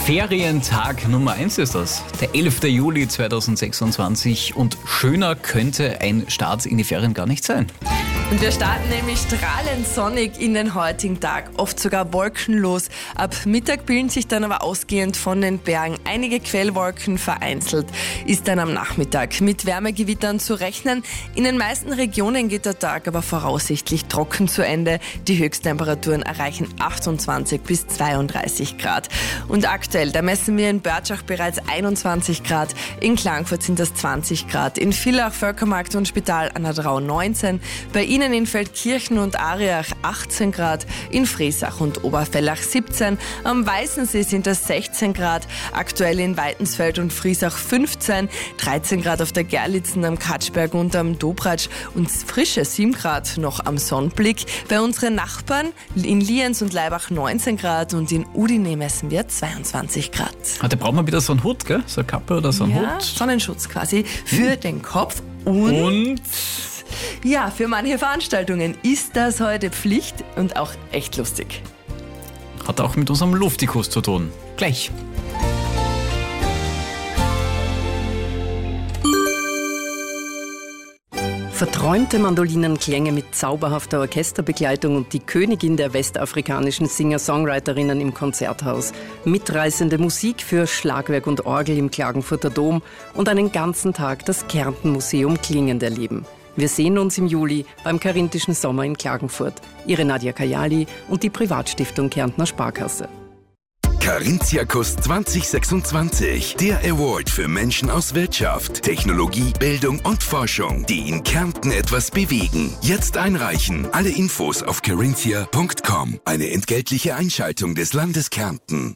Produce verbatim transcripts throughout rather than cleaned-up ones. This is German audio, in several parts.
Ferientag Nummer eins ist das. Der elfter Juli zweitausendsechsundzwanzig und schöner könnte ein Start in die Ferien gar nicht sein. Und wir starten nämlich strahlend sonnig in den heutigen Tag, oft sogar wolkenlos. Ab Mittag bilden sich dann aber ausgehend von den Bergen einige Quellwolken, vereinzelt ist dann am Nachmittag mit Wärmegewittern zu rechnen. In den meisten Regionen geht der Tag aber voraussichtlich trocken zu Ende. Die Höchsttemperaturen erreichen achtundzwanzig bis zweiunddreißig Grad. Und aktuell, da messen wir in Börtschach bereits einundzwanzig Grad, in Klagenfurt sind das zwanzig Grad, in Villach, Völkermarkt und Spital an der Drau neunzehn, bei Ihnen in Feldkirchen und Ariach achtzehn Grad, in Friesach und Oberfellach siebzehn, am Weißensee sind das sechzehn Grad, aktuell in Weitensfeld und Friesach fünfzehn, dreizehn Grad auf der Gerlitzen, am Katschberg und am Dobratsch und frische sieben Grad noch am Sonnenblick. Bei unseren Nachbarn in Lienz und Laibach neunzehn Grad und in Udine messen wir zweiundzwanzig Grad. Ah, da braucht man wieder so einen Hut, gell? So eine Kappe oder so einen Ja, Hut. Sonnenschutz quasi für Hm. den Kopf und... Und Ja, für manche Veranstaltungen ist das heute Pflicht und auch echt lustig. hat auch mit unserem Luftikus zu tun. Gleich. Verträumte Mandolinenklänge mit zauberhafter Orchesterbegleitung und die Königin der westafrikanischen Singer-Songwriterinnen im Konzerthaus. Mitreißende Musik für Schlagwerk und Orgel im Klagenfurter Dom und einen ganzen Tag das Kärnten-Museum klingend erleben. Wir sehen uns im Juli beim Karinthischen Sommer in Klagenfurt. Ihre Nadja Kajali und die Privatstiftung Kärntner Sparkasse. Carinthiacus zwanzig sechsundzwanzig, der Award für Menschen aus Wirtschaft, Technologie, Bildung und Forschung, die in Kärnten etwas bewegen. Jetzt einreichen. Alle Infos auf carinthia punkt com. Eine entgeltliche Einschaltung des Landes Kärnten.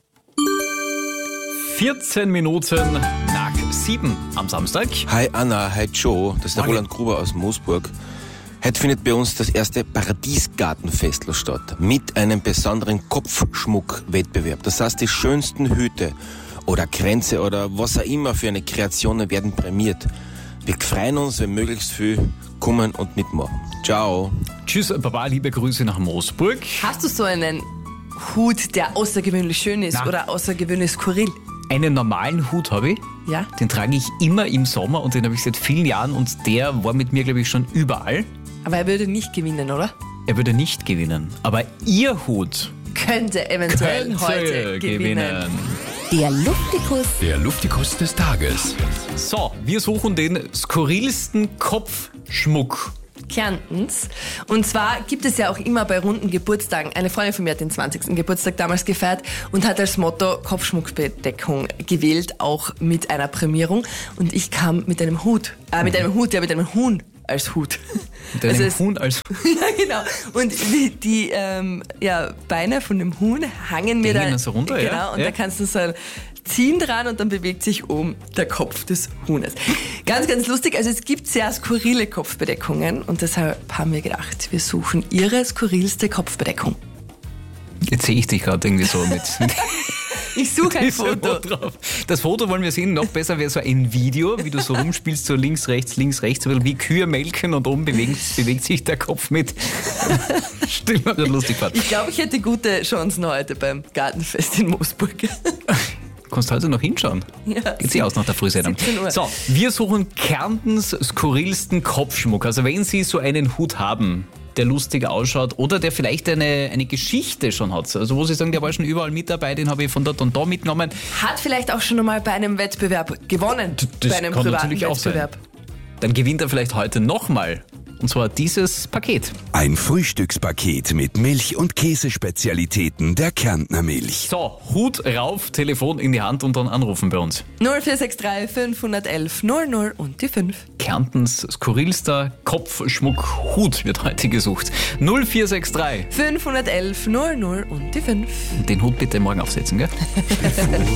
vierzehn Minuten nach sieben am Samstag. Hi Anna, hi Joe, das ist der Morgen. Roland Gruber aus Moosburg. Heute findet bei uns das erste Paradiesgartenfestl statt, mit einem besonderen Kopfschmuckwettbewerb. Das heißt, die schönsten Hüte oder Kränze oder was auch immer für eine Kreationen werden prämiert. Wir freuen uns, wenn möglichst viel kommen und mitmachen. Ciao. Tschüss, Baba, liebe Grüße nach Moosburg. Hast du so einen Hut, der außergewöhnlich schön ist Na. oder außergewöhnlich skurril? Einen normalen Hut habe ich. Ja? Den trage ich immer im Sommer und den habe ich seit vielen Jahren und der war mit mir, glaube ich, schon überall. Aber er würde nicht gewinnen, oder? Er würde nicht gewinnen. Aber Ihr Hut Könnte eventuell könnte heute gewinnen. gewinnen. Der Luftikus. Der Luftikus des Tages. So, wir suchen den skurrilsten Kopfschmuck. Kärntens. Und zwar gibt es ja auch immer bei runden Geburtstagen, eine Freundin von mir hat den zwanzigsten Geburtstag damals gefeiert und hat als Motto Kopfschmuckbedeckung gewählt, auch mit einer Prämierung. Und ich kam mit einem Hut, äh, mit einem Hut, ja, mit einem Huhn als Hut. Mit einem Also es- Huhn als Ja, genau. Und die, die ähm, ja, Beine von dem Huhn hangen mir Die da. hängen dann so runter, genau, ja? und Ja. da kannst du so ein ziehen dran und dann bewegt sich oben der Kopf des Huhnes. Ganz, ganz lustig. Also es gibt sehr skurrile Kopfbedeckungen und deshalb haben wir gedacht, wir suchen Ihre skurrilste Kopfbedeckung. Jetzt sehe ich dich gerade irgendwie so mit, mit Ich suche ein diesem Foto. Hut drauf. Das Foto wollen wir sehen. Noch besser wäre so ein Video, wie du so rumspielst, so links, rechts, links, rechts, so wie Kühe melken und oben bewegt, bewegt sich der Kopf mit. Stimmt, das lustig war. Ich glaube, ich hätte gute Chancen heute beim Gartenfest in Moosburg. Kannst du heute noch hinschauen? Ja, Geht sie aus nach der Frühsendung. siebzehn Uhr. So, wir suchen Kärntens skurrilsten Kopfschmuck. Also wenn Sie so einen Hut haben, der lustig ausschaut oder der vielleicht eine, eine Geschichte schon hat. Also wo Sie sagen, der war schon überall mit dabei, den habe ich von dort und da mitgenommen. Hat vielleicht auch schon einmal bei einem Wettbewerb gewonnen. Das bei einem kann privaten natürlich auch sein. Wettbewerb. Dann gewinnt er vielleicht heute nochmal. Und zwar dieses Paket. Ein Frühstückspaket mit Milch- und Käsespezialitäten der Kärntner Milch. So, Hut rauf, Telefon in die Hand und dann anrufen bei uns. null vier sechs drei fünf eins eins null null und die fünf. Kärntens skurrilster Kopfschmuck-Hut wird heute gesucht. null vier sechs drei. fünf eins eins null null und die fünf. Den Hut bitte morgen aufsetzen, gell?